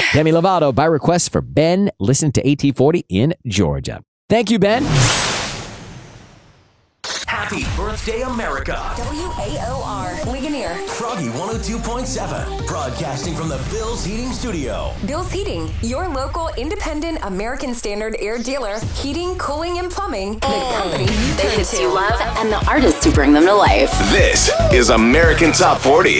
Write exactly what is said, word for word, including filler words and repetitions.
Demi Lovato by request for Ben. Listen to A T forty in Georgia. Thank you, Ben. Happy birthday, America. W A O R, Ligonier. Froggy one oh two point seven, broadcasting from the Bill's Heating Studio. Bill's Heating, your local independent American Standard air dealer. Heating, cooling, and plumbing. The company you The turn hits to. you love and the artists who bring them to life. This is American Top forty.